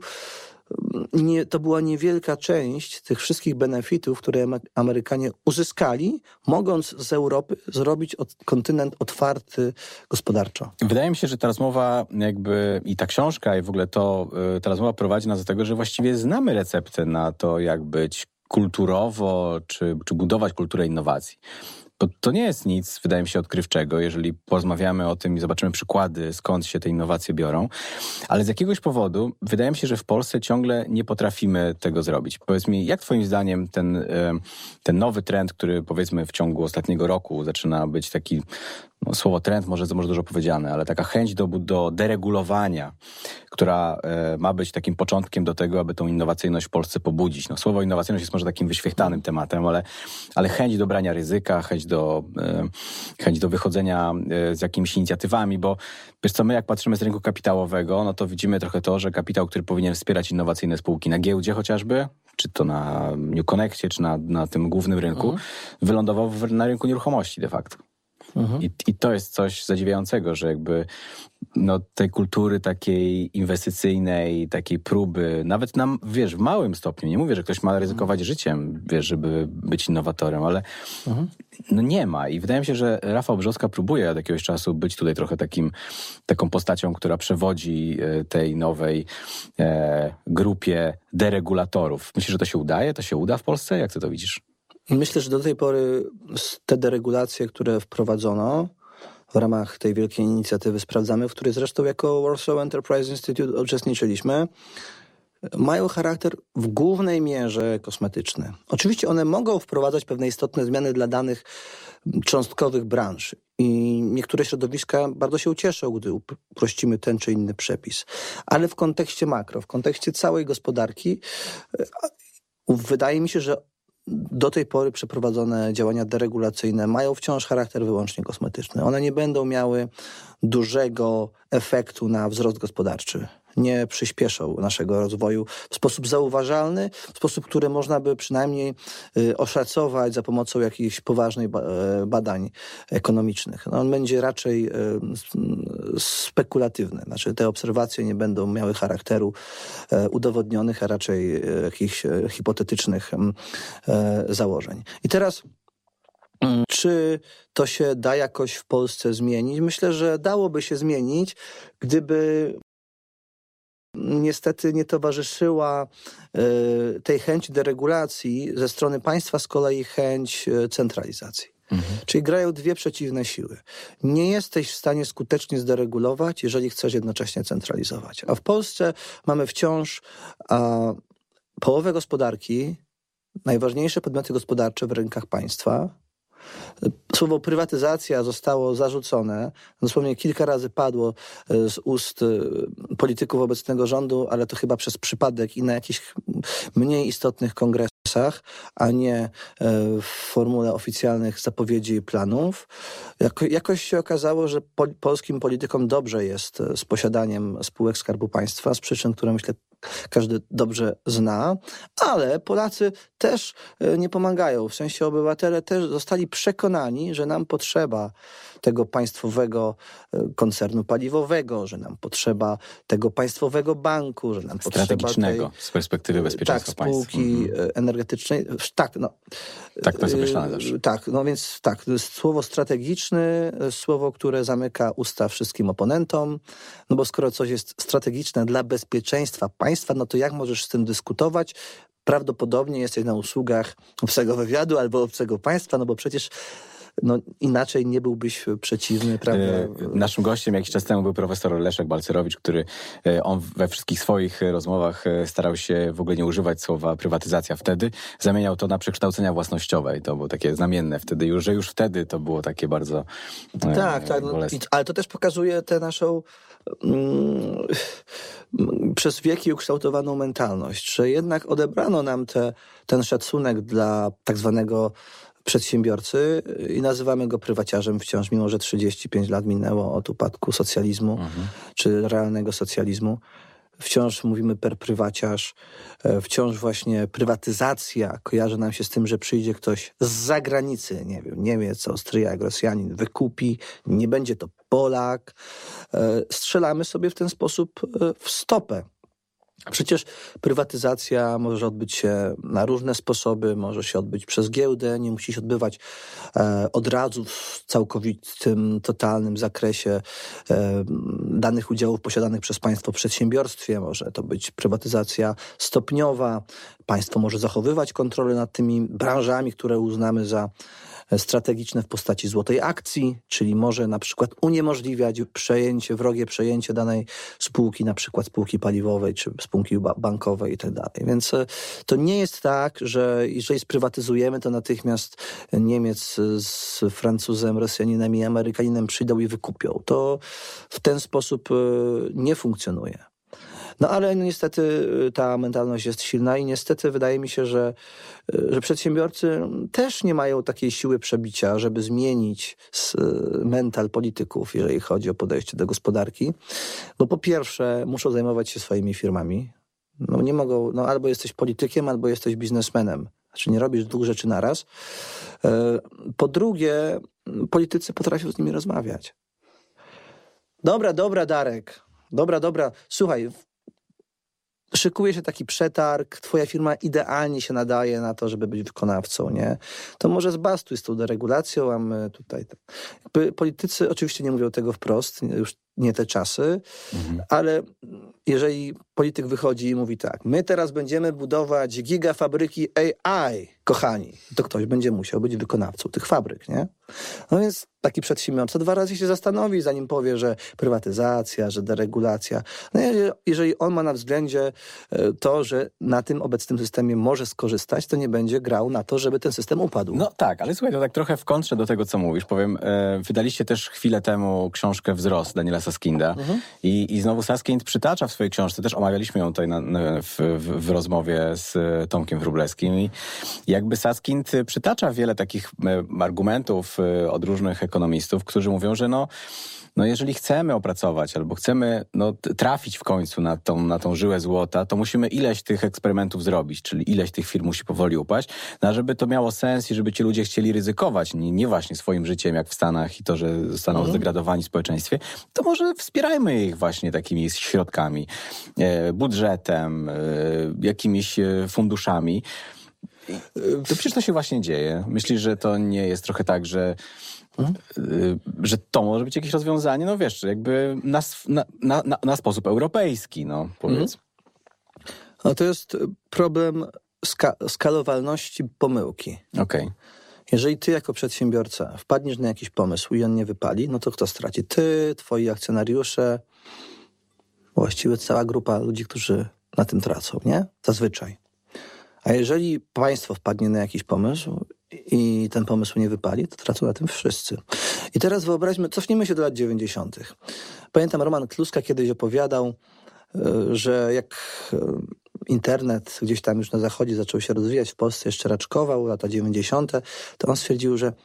Nie, to była niewielka część tych wszystkich benefitów, które Amerykanie uzyskali, mogąc z Europy zrobić od, kontynent otwarty gospodarczo. Wydaje mi się, że ta rozmowa jakby i ta książka i w ogóle to, ta rozmowa prowadzi nas do tego, że właściwie znamy receptę na to, jak być kulturowo, czy, czy budować kulturę innowacji. Bo to nie jest nic, wydaje mi się, odkrywczego, jeżeli porozmawiamy o tym i zobaczymy przykłady, skąd się te innowacje biorą. Ale z jakiegoś powodu wydaje mi się, że w Polsce ciągle nie potrafimy tego zrobić. Powiedz mi, jak twoim zdaniem ten, ten nowy trend, który powiedzmy w ciągu ostatniego roku zaczyna być taki, no, słowo trend może, może dużo powiedziane, ale taka chęć do, do deregulowania, która e, ma być takim początkiem do tego, aby tą innowacyjność w Polsce pobudzić. No, słowo innowacyjność jest może takim wyświechtanym tematem, ale, ale chęć do brania ryzyka, chęć do, e, chęć do wychodzenia e, z jakimiś inicjatywami, bo wiesz co, my jak patrzymy z rynku kapitałowego, no to widzimy trochę to, że kapitał, który powinien wspierać innowacyjne spółki na giełdzie chociażby, czy to na New Connectie, czy na, na tym głównym rynku, mhm. wylądował w, na rynku nieruchomości de facto. Mhm. I, I to jest coś zadziwiającego, że jakby no, tej kultury takiej inwestycyjnej, takiej próby, nawet na, wiesz, w małym stopniu, nie mówię, że ktoś ma ryzykować mhm. życiem, wiesz, żeby być innowatorem, ale mhm. no nie ma. I wydaje mi się, że Rafał Brzostka próbuje od jakiegoś czasu być tutaj trochę takim, taką postacią, która przewodzi tej nowej e, grupie deregulatorów. Myślisz, że to się udaje? To się uda w Polsce? Jak ty to widzisz? Myślę, że do tej pory te deregulacje, które wprowadzono w ramach tej wielkiej inicjatywy Sprawdzamy, w której zresztą jako Warsaw Enterprise Institute uczestniczyliśmy, mają charakter w głównej mierze kosmetyczny. Oczywiście one mogą wprowadzać pewne istotne zmiany dla danych cząstkowych branż i niektóre środowiska bardzo się ucieszą, gdy uprościmy ten czy inny przepis. Ale w kontekście makro, w kontekście całej gospodarki wydaje mi się, że do tej pory przeprowadzone działania deregulacyjne mają wciąż charakter wyłącznie kosmetyczny. One nie będą miały dużego efektu na wzrost gospodarczy. Nie przyspieszą naszego rozwoju w sposób zauważalny, w sposób, który można by przynajmniej y, oszacować za pomocą jakichś poważnych ba- badań ekonomicznych. No, on będzie raczej y, spekulatywny. Znaczy te obserwacje nie będą miały charakteru y, udowodnionych, a raczej y, jakichś y, hipotetycznych y, y, założeń. I teraz czy to się da jakoś w Polsce zmienić? Myślę, że dałoby się zmienić, gdyby niestety nie towarzyszyła y, tej chęci deregulacji ze strony państwa z kolei chęć y, centralizacji. Mhm. Czyli grają dwie przeciwne siły. Nie jesteś w stanie skutecznie zderegulować, jeżeli chcesz jednocześnie centralizować. A w Polsce mamy wciąż a, połowę gospodarki, najważniejsze podmioty gospodarcze w rękach państwa. Słowo prywatyzacja zostało zarzucone. Dosłownie kilka razy padło z ust polityków obecnego rządu, ale to chyba przez przypadek i na jakichś mniej istotnych kongresach, a nie w formule oficjalnych zapowiedzi i planów. Jako, jakoś się okazało, że po, polskim politykom dobrze jest z posiadaniem spółek Skarbu Państwa, z przyczyn, które myślę każdy dobrze zna, ale Polacy też nie pomagają. W sensie obywatele też zostali przekonani, że nam potrzeba tego państwowego koncernu paliwowego, że nam potrzeba tego państwowego banku, że nam potrzeba strategicznego tej, z perspektywy bezpieczeństwa tak, spółki państwa. energetycznej. Tak, no. Tak to jest określane zawsze. Tak, no więc tak, to jest słowo strategiczny, słowo, które zamyka usta wszystkim oponentom, no bo skoro coś jest strategiczne dla bezpieczeństwa państwa, no to jak możesz z tym dyskutować? Prawdopodobnie jesteś na usługach obcego wywiadu albo obcego państwa, no bo przecież no inaczej nie byłbyś przeciwny, prawda? Naszym gościem jakiś czas temu był profesor Leszek Balcerowicz, który on we wszystkich swoich rozmowach starał się w ogóle nie używać słowa prywatyzacja wtedy. Zamieniał to na przekształcenia własnościowe i to było takie znamienne wtedy, już, że już wtedy to było takie bardzo tak, e, tak, no, ale to też pokazuje tę naszą mm, przez wieki ukształtowaną mentalność, że jednak odebrano nam te, ten szacunek dla tak zwanego przedsiębiorcy i nazywamy go prywaciarzem wciąż, mimo że trzydzieści pięć lat minęło od upadku socjalizmu, mhm. czy realnego socjalizmu. wciąż mówimy per prywaciarz, wciąż właśnie prywatyzacja kojarzy nam się z tym, że przyjdzie ktoś z zagranicy, nie wiem, Niemiec, Austriak, Rosjanin, wykupi, nie będzie to Polak. Strzelamy sobie w ten sposób w stopę. Przecież prywatyzacja może odbyć się na różne sposoby, może się odbyć przez giełdę, nie musi się odbywać e, od razu w całkowitym, totalnym zakresie e, danych udziałów posiadanych przez państwo w przedsiębiorstwie. Może to być prywatyzacja stopniowa. Państwo może zachowywać kontrolę nad tymi branżami, które uznamy za strategiczne w postaci złotej akcji, czyli może na przykład uniemożliwiać przejęcie, wrogie przejęcie danej spółki, na przykład spółki paliwowej czy spółki bankowej i tak dalej. Więc to nie jest tak, że jeżeli sprywatyzujemy, to natychmiast Niemiec z Francuzem, Rosjaninem i Amerykaninem przyjdą i wykupią. To w ten sposób nie funkcjonuje. No ale no, niestety ta mentalność jest silna i niestety wydaje mi się, że, że przedsiębiorcy też nie mają takiej siły przebicia, żeby zmienić mental polityków, jeżeli chodzi o podejście do gospodarki. Bo po pierwsze muszą zajmować się swoimi firmami. No nie mogą, no albo jesteś politykiem, albo jesteś biznesmenem. Znaczy nie robisz dwóch rzeczy naraz. Po drugie, politycy potrafią z nimi rozmawiać. Dobra, dobra, Darek. Dobra, dobra. Słuchaj, szykuje się taki przetarg, twoja firma idealnie się nadaje na to, żeby być wykonawcą, nie? To może zbastuj z tą deregulacją, a my tutaj... Jakby politycy oczywiście nie mówią tego wprost, już nie te czasy, mhm. ale jeżeli polityk wychodzi i mówi tak, my teraz będziemy budować gigafabryki A I, kochani, to ktoś będzie musiał być wykonawcą tych fabryk, nie? No więc taki przedsiębiorca dwa razy się zastanowi, zanim powie, że prywatyzacja, że deregulacja. No jeżeli on ma na względzie to, że na tym obecnym systemie może skorzystać, to nie będzie grał na to, żeby ten system upadł. No tak, ale słuchaj, to tak trochę w kontrze do tego, co mówisz, powiem, e, wydaliście też chwilę temu książkę Wzrost Daniela Susskind'a mhm. I, i znowu Susskind przytacza w swojej książce, też omawialiśmy ją tutaj na, na, w, w, w rozmowie z Tomkiem Wróblewskim i jakby Susskind przytacza wiele takich argumentów od różnych ekonomistów, którzy mówią, że no, no jeżeli chcemy opracować albo chcemy no, trafić w końcu na tą, na tą żyłę złota, to musimy ileś tych eksperymentów zrobić, czyli ileś tych firm musi powoli upaść, no, żeby to miało sens i żeby ci ludzie chcieli ryzykować, nie, nie właśnie swoim życiem jak w Stanach i to, że zostaną mhm. zdegradowani w społeczeństwie, to może wspierajmy ich właśnie takimi środkami, e, budżetem, e, jakimiś funduszami. To przecież to się właśnie dzieje. Myślisz, że to nie jest trochę tak, że Hmm? że to może być jakieś rozwiązanie, no wiesz, jakby na, na, na, na sposób europejski, no powiedz. Hmm? No to jest problem ska- skalowalności pomyłki. Okej. Okay. Jeżeli ty jako przedsiębiorca wpadniesz na jakiś pomysł i on nie wypali, no to kto straci? Ty, twoi akcjonariusze, właściwie cała grupa ludzi, którzy na tym tracą, nie? Zazwyczaj. A jeżeli państwo wpadnie na jakiś pomysł i ten pomysł nie wypali, to tracą na tym wszyscy. I teraz wyobraźmy, cofnijmy się do lat dziewięćdziesiątych. Pamiętam, Roman Kluska kiedyś opowiadał, że jak internet gdzieś tam już na zachodzie zaczął się rozwijać, w Polsce jeszcze raczkował, lata dziewięćdziesiąte, to on stwierdził, że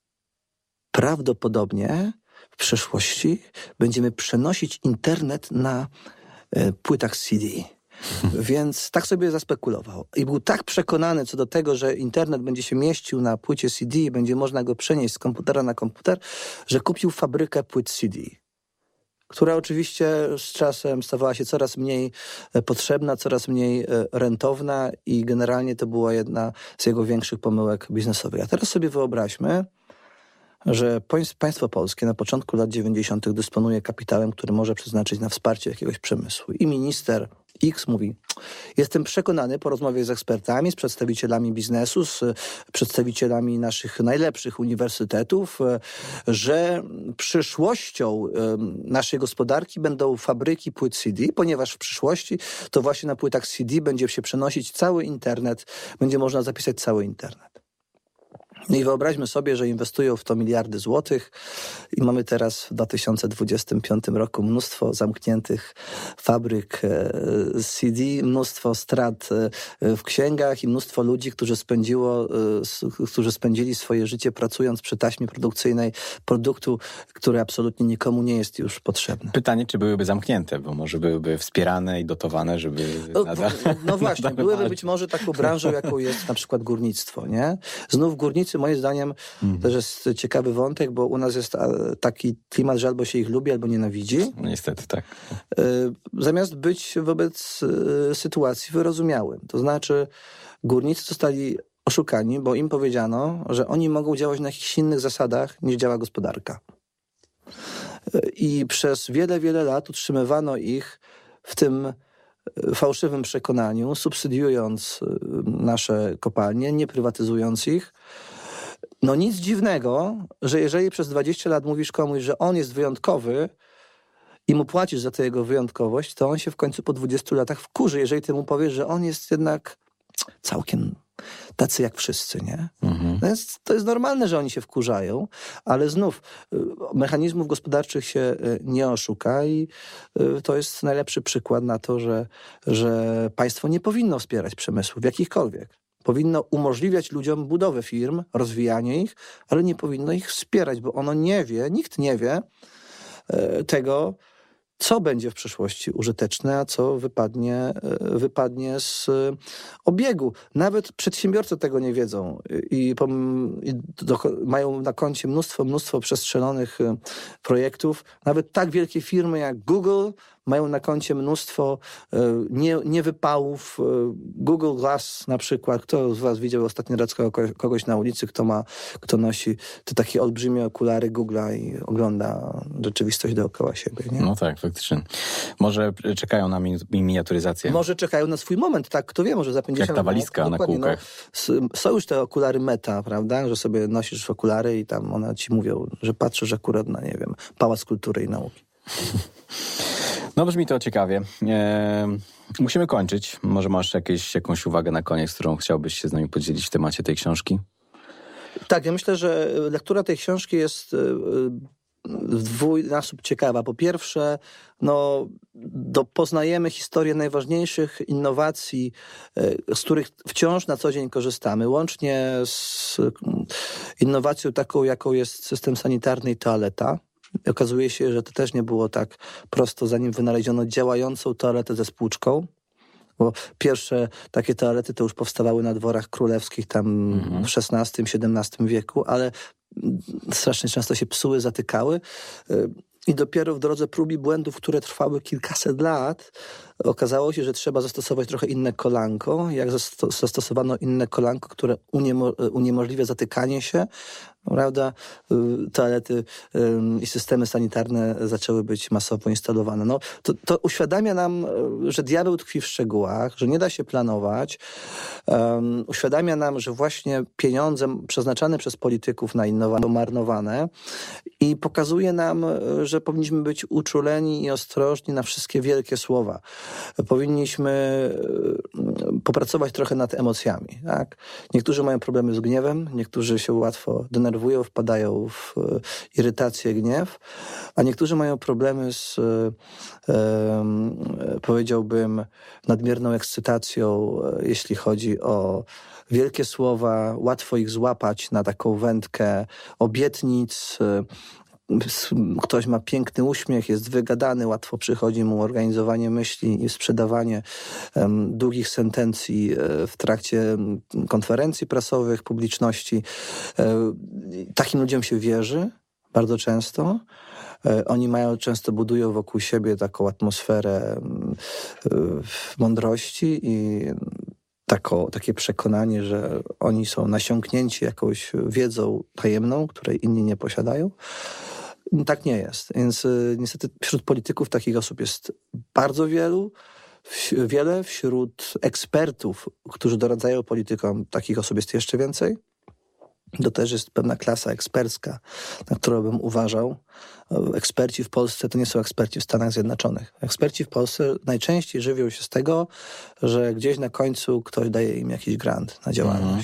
prawdopodobnie w przyszłości będziemy przenosić internet na płytach C D. Więc tak sobie zaspekulował. I był tak przekonany co do tego, że internet będzie się mieścił na płycie C D i będzie można go przenieść z komputera na komputer, że kupił fabrykę płyt C D, która oczywiście z czasem stawała się coraz mniej potrzebna, coraz mniej rentowna i generalnie to była jedna z jego większych pomyłek biznesowych. A teraz sobie wyobraźmy, że państwo polskie na początku lat dziewięćdziesiątych dysponuje kapitałem, który może przeznaczyć na wsparcie jakiegoś przemysłu. I minister X mówi, jestem przekonany po rozmowie z ekspertami, z przedstawicielami biznesu, z przedstawicielami naszych najlepszych uniwersytetów, że przyszłością naszej gospodarki będą fabryki płyt C D, ponieważ w przyszłości to właśnie na płytach C D będzie się przenosić cały internet, będzie można zapisać cały internet. No i wyobraźmy sobie, że inwestują w to miliardy złotych i mamy teraz w dwa tysiące dwudziestym piątym roku mnóstwo zamkniętych fabryk C D, mnóstwo strat w księgach i mnóstwo ludzi, którzy, spędziło, którzy spędzili swoje życie pracując przy taśmie produkcyjnej produktu, który absolutnie nikomu nie jest już potrzebny. Pytanie, czy byłyby zamknięte, bo może byłyby wspierane i dotowane, żeby No, nadal, no właśnie, nadal byłyby walczyć. być może taką branżą, jaką jest na przykład górnictwo, nie? Znów górnicy, moim zdaniem, mhm. też jest ciekawy wątek, bo u nas jest taki klimat, że albo się ich lubi, albo nienawidzi. No, niestety, tak. Zamiast być wobec sytuacji wyrozumiałym. To znaczy, górnicy zostali oszukani, bo im powiedziano, że oni mogą działać na jakichś innych zasadach, niż działa gospodarka. I przez wiele, wiele lat utrzymywano ich w tym fałszywym przekonaniu, subsydiując nasze kopalnie, nie prywatyzując ich. No nic dziwnego, że jeżeli przez dwadzieścia lat mówisz komuś, że on jest wyjątkowy i mu płacisz za tę jego wyjątkowość, to on się w końcu po dwudziestu latach wkurzy, jeżeli ty mu powiesz, że on jest jednak całkiem tacy jak wszyscy, nie? Mhm. To jest, to jest normalne, że oni się wkurzają, ale znów mechanizmów gospodarczych się nie oszuka i to jest najlepszy przykład na to, że, że państwo nie powinno wspierać przemysłów jakichkolwiek. Powinno umożliwiać ludziom budowę firm, rozwijanie ich, ale nie powinno ich wspierać, bo ono nie wie, nikt nie wie tego, co będzie w przyszłości użyteczne, a co wypadnie, wypadnie z obiegu. Nawet przedsiębiorcy tego nie wiedzą i, pom- i do, mają na koncie mnóstwo, mnóstwo przestrzelonych projektów. Nawet tak wielkie firmy jak Google mają na koncie mnóstwo nie, niewypałów. Google Glass na przykład. Kto z was widział ostatni raz kogoś, kogoś na ulicy, kto ma, kto nosi te takie olbrzymie okulary Google'a i ogląda rzeczywistość dookoła siebie, nie? No tak, faktycznie. Może czekają na mi- miniaturyzację. Może czekają na swój moment, tak, kto wie, może za pięćdziesiąt lat. Jak ta walizka na kółkach. No, są już te okulary Meta, prawda, że sobie nosisz okulary i tam one ci mówią, że patrzysz akurat na, nie wiem, Pałac Kultury i Nauki. No brzmi to ciekawie. Eee, musimy kończyć. Może masz jakieś, jakąś uwagę na koniec, którą chciałbyś się z nami podzielić w temacie tej książki? Tak, ja myślę, że lektura tej książki jest w dwójnasób ciekawa. Po pierwsze, no, do, poznajemy historię najważniejszych innowacji, z których wciąż na co dzień korzystamy, łącznie z innowacją taką, jaką jest system sanitarny i toaleta. Okazuje się, że to też nie było tak prosto, zanim wynaleziono działającą toaletę ze spłuczką. Bo pierwsze takie toalety to już powstawały na dworach królewskich tam mhm. w szesnastym, siedemnastym wieku, ale strasznie często się psuły, zatykały. I dopiero w drodze prób i błędów, które trwały kilkaset lat, okazało się, że trzeba zastosować trochę inne kolanko. Jak zastosowano inne kolanko, które uniemo- uniemożliwia zatykanie się, prawda, toalety i systemy sanitarne zaczęły być masowo instalowane. No, to, to uświadamia nam, że diabeł tkwi w szczegółach, że nie da się planować. Um, uświadamia nam, że właśnie pieniądze przeznaczane przez polityków na innowanie są marnowane i pokazuje nam, że powinniśmy być uczuleni i ostrożni na wszystkie wielkie słowa. Powinniśmy popracować trochę nad emocjami. Tak? Niektórzy mają problemy z gniewem, niektórzy się łatwo denerwują, wpadają w irytację, gniew, a niektórzy mają problemy z, e, powiedziałbym, nadmierną ekscytacją, jeśli chodzi o wielkie słowa, łatwo ich złapać na taką wędkę obietnic. Ktoś ma piękny uśmiech, jest wygadany, łatwo przychodzi mu organizowanie myśli i sprzedawanie um, długich sentencji w trakcie konferencji prasowych, publiczności. Um, takim ludziom się wierzy bardzo często. Um, oni mają, często budują wokół siebie taką atmosferę um, mądrości i Tako, takie przekonanie, że oni są nasiąknięci jakąś wiedzą tajemną, której inni nie posiadają. Tak nie jest. Więc y, niestety wśród polityków takich osób jest bardzo wielu, w, wiele. Wśród ekspertów, którzy doradzają politykom, takich osób jest jeszcze więcej. To też jest pewna klasa ekspercka, na którą bym uważał. Eksperci w Polsce to nie są eksperci w Stanach Zjednoczonych. Eksperci w Polsce najczęściej żywią się z tego, że gdzieś na końcu ktoś daje im jakiś grant na działalność.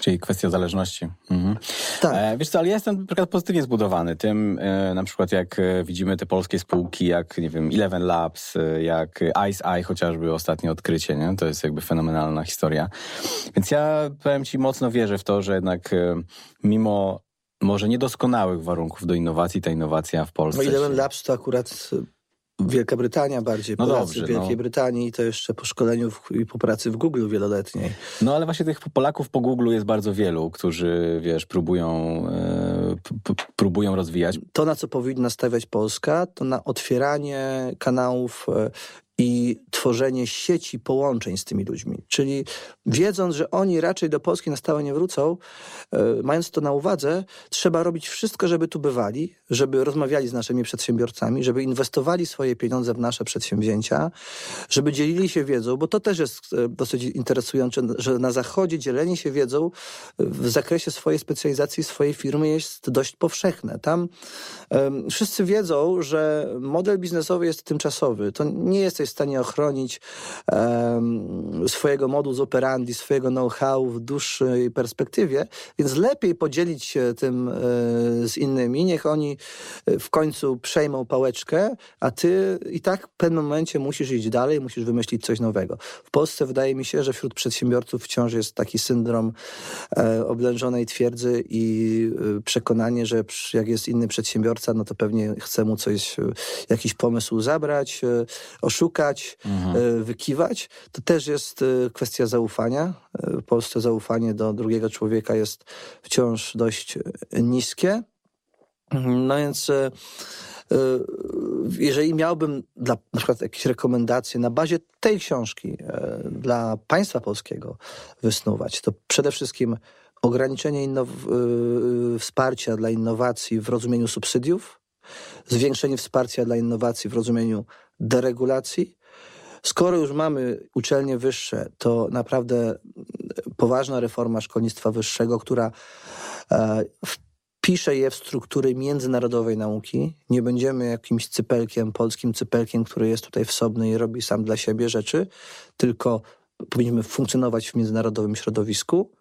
Czyli kwestia zależności. Mhm. Tak. E, wiesz co, ale ja jestem na przykład pozytywnie zbudowany tym, e, na przykład jak e, widzimy te polskie spółki, jak, nie wiem, Eleven Labs, e, jak Ice Eye chociażby, ostatnie odkrycie, nie? To jest jakby fenomenalna historia. Więc ja, powiem ci, mocno wierzę w to, że jednak e, mimo może niedoskonałych warunków do innowacji, ta innowacja w Polsce... No Eleven się... Labs to akurat Wielka Brytania bardziej, no Polacy dobrze, w Wielkiej no. Brytanii i to jeszcze po szkoleniu w, i po pracy w Google wieloletniej. No ale właśnie tych Polaków po Google jest bardzo wielu, którzy, wiesz, próbują, e, p- próbują rozwijać. To, na co powinna stawiać Polska, to na otwieranie kanałów e, i tworzenie sieci połączeń z tymi ludźmi. Czyli wiedząc, że oni raczej do Polski na stałe nie wrócą, e, mając to na uwadze, trzeba robić wszystko, żeby tu bywali, żeby rozmawiali z naszymi przedsiębiorcami, żeby inwestowali swoje pieniądze w nasze przedsięwzięcia, żeby dzielili się wiedzą, bo to też jest e, dosyć interesujące, że na Zachodzie dzielenie się wiedzą w zakresie swojej specjalizacji, swojej firmy jest dość powszechne. Tam e, wszyscy wiedzą, że model biznesowy jest tymczasowy. To nie jesteś w stanie ochronić um, swojego modus operandi, swojego know-how w dłuższej perspektywie, więc lepiej podzielić się tym e, z innymi, niech oni w końcu przejmą pałeczkę, a ty i tak w pewnym momencie musisz iść dalej, musisz wymyślić coś nowego. W Polsce wydaje mi się, że wśród przedsiębiorców wciąż jest taki syndrom e, oblężonej twierdzy i e, przekonanie, że jak jest inny przedsiębiorca, no to pewnie chce mu coś, e, jakiś pomysł zabrać, e, oszukać, mhm. e, wykiwać. To też jest e, kwestia zaufania. E, w Polsce zaufanie do drugiego człowieka jest wciąż dość e, niskie. No więc e, e, jeżeli miałbym dla, na przykład jakieś rekomendacje na bazie tej książki e, dla państwa polskiego wysnuwać, to przede wszystkim ograniczenie innow- e, wsparcia dla innowacji w rozumieniu subsydiów, zwiększenie wsparcia dla innowacji w rozumieniu deregulacji. Skoro już mamy uczelnie wyższe, to naprawdę poważna reforma szkolnictwa wyższego, która e, wpisze je w struktury międzynarodowej nauki. Nie będziemy jakimś cypelkiem, polskim cypelkiem, który jest tutaj wsobny i robi sam dla siebie rzeczy, tylko powinniśmy funkcjonować w międzynarodowym środowisku.